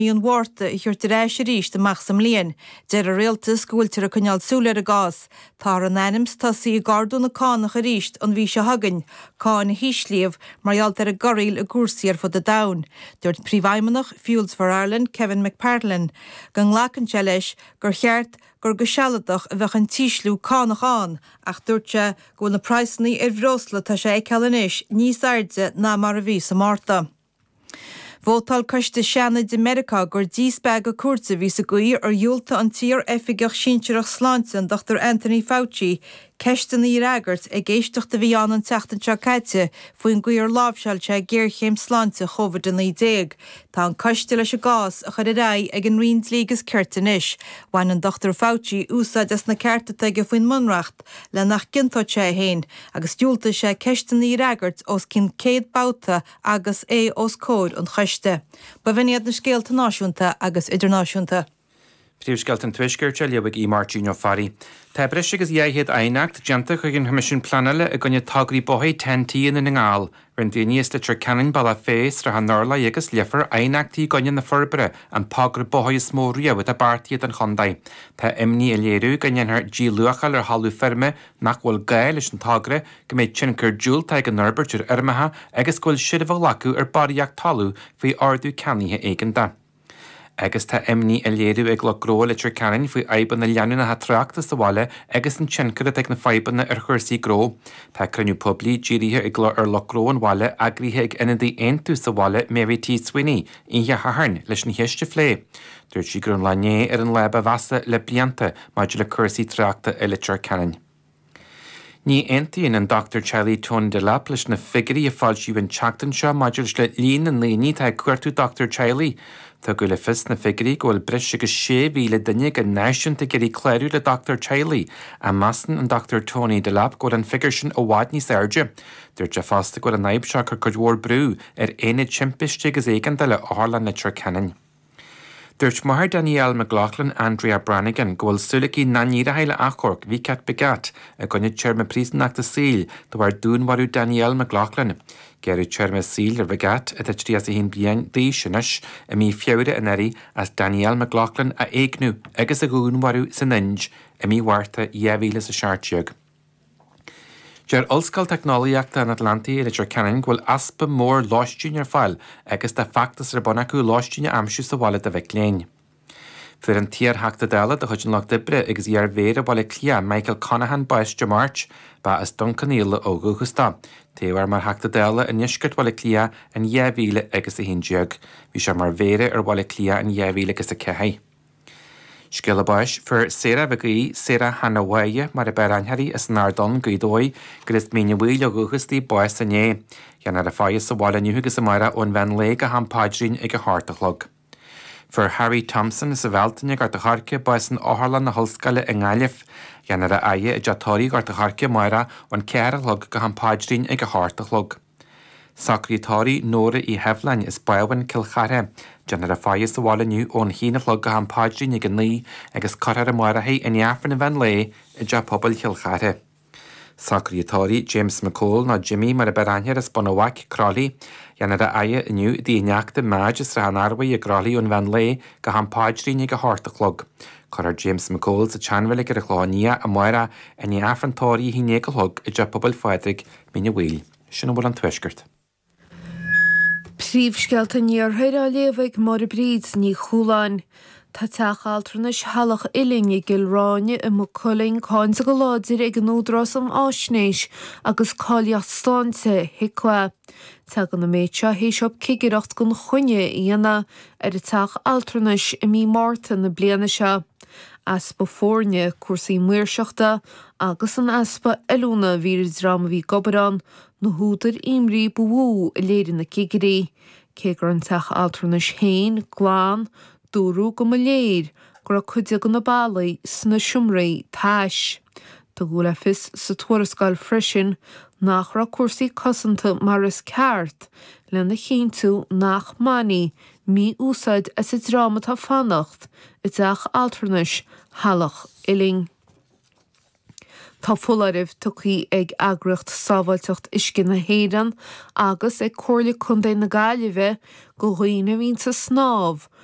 Íon Warta I chuirte réis ríist amach sam líon, deir a réaltas gúiltear a cynneal súlar a gás, tar an anims tasí I gardú na cánach a ríist an bhí se hagan, cáin a híslíomh marall ar a gorail a gúrsaí for the down. Dúirt príomhaimeanach Fuels for Ireland Kevin McPartlin, gan ghlacan se leis gur cheart gur go sealadach a bheith an tíslú cánach an, ach dúirte go na praisnaí bhrósla tá sé ag cealanis níos airde ná mar a bhí sa Márta. Vótal coiste seanna de America gur díosbeg a cuarta ví sa guí dúlta an tír efigach sínteach sláinte Dr. Anthony Fauci, ceistan í ragart ag géisteachta bhí an teachtan seáite faoin guíor lábhseilte géirchéim sláinte chovad in déag. Tá an coiste leis a gás a chur rá ag an rion lígus ceirtanis, bhain an Dr. Fauci úsáid as na ceirta teige faoin munracht le nach gintá sé héin, agus dúlta sé ceistan í ragart os cin céad báta agus os cód an choiste. Ba bhíad na scéalta náisiúnta agus idirnáisiúnta. Príomhsceilt an tuisgirte leabhaigh í Martino Fari. Tá breis agus dhéhéad ainacht deantach ag an Comisiún Planile a gine tagarí bothaí 10 tíín in ngáil, rin daoine le tar canan balla fééis ra an norla agus liefar ainachtaí gine na forbre an pagra bothaí smóriaad a bartíad an chondaid. Tá imní a léirú ganar dí luachal ar hallú ferme nach bhfuil gail leis an tagra go méid sin gur dúil ag an norbertir armatha agus bhfuil siad bh lacu ar baríach talú faoi ardú caníthe éigeanta. Agus tá imní a léirú ag le gró le tar canan faoi aiban na leanúna ha traachtas sa bháile agus an tsincar ag na faibanna ar chuirsaí gró. Tá cruniú poblí ddíirithe ag le ar le gró an bháile agríthe ag inadí aonú sa bháile Mary T. Sweeney ihe hatharn leis an hiiste phlé. Dúirt sí gur an lané ar an leba bhasa le blianta maidir le chuirsaí traachta i le tar canan. Ní aontaíonn an Dr. Charlie Tony Delap leis na figurí a fáilsiú an teachtain seo maidir le líon an líní tá cuairtú Dr. Charlie. Tá go le fis na figurí ghfuil bris agus 6,000 duine go náisiúnta gurí cléirú le Dr. Charlie a masan an Dr. Tony Delap go an figur sin ó bhád níos airde. Dúirt de fásta go an naibseach chu chudhór brú ar aine timpiste agus éigeanta le álan na tar canan. Dúirt maithir Danielle McLaughlin Andrea Brannigan go bhfuil sulaí naníra heile achorc bhí cat begat a gonne teirme prísnachta síl do bhar dúnharú Danielle McLaughlin. Geirú teirme síl ar begat a trí as a hín blian díisinis a mí fiúre an eri as Danielle McLaughlin a éignú agus a gúnharú san inj a mí warta 10,000 a seartteag. Deir olscail technoliaachta an Atlantaí le tar canan ghfuil aspa mór láistúin ar fáil agus tá factas ar bonacú láistúine amsú sa bháile a bheith léin. Fuair an tíar heachta dála a chuid an lech dibre agus dhear bhéir a bháile clia Michael Conahan Baiste March ba as Duncaníla ógúchastá. Téhar mar heachta dála in niscart bháile clia an 10,000 agus a hindeag. Bhí se mar bhéire ar bháile clia an 10,000 agus a cehaid. Skillabáis for Sarah Vagaí, Sarah Hanawaia, mar a beranharí as nárdon gaidói, gur is míne bhuiil agúchastí báis a né. Janar a fáis sa bháile nuhugus a mara ón bhean le a hampáidrín ag a hartachlog. For Harry Thompson is a bheltaine gar a charce báis an áharlan na hoscaile a ngáileh, janar a aie a jatóí gar a charce mara ón cearalog go hampáidrín ag a hartachlog. Sacratáí nóra í heflain is bailhain Kilcharre, janar a fáis sa bháile nniu ón híanalog go hampáidrín ag a ní agus carthar a marathaí in eafran a bhean le i d pobl Kilcharre. Sacratáí James McCall ná Jimmy mar a beranhear is bonahaic Crawley, janar a aie inniu díneachta máid is ra an arbaí a Crawley ón bhean le go hampáidrín ag a hartachlog. Chorar James McCall sa teanmhaile ar a chlánia a mara in eafrantóirí hí négalthg i d pobl fáidig míne bhuiil. Sin bhfuil an tuisgurt. Príomhsceilt an níorthair a léamhaigh mar a bríd ní chúláin. Tá teachaltranas hallach ilinge gilráine i mo coling cáinsa go láidir ag an údras am áisnéis agus cáiliacht stáinte hicwa. Tá gan na méidse hééis op cigireacht gon chuine íana ar a teachaltranas i mí Márta na bliana se. Aspa fórne cuasaí muirseachta agus an aspa eúna vír drama bhí gobarán na húdar imrí bhú a léidir na cigirí. Cégur an teachaltranas héin, gláán, dúrú go mo léir gur a chuide go na ballaí sna siomraí táis. Tá go le fis sa tuarascáil freisin nach ra cuasaí cosanta mar is ceart le na chéintú nach maní mí úsáid as i drama tá fannacht i teachaltranas hallach iling. Tá fularibh tuchaí ag agracht sábhailteacht iscin na héireann agus ag cóirla chundé na gáilibhe go dhaoine bhín sa snámh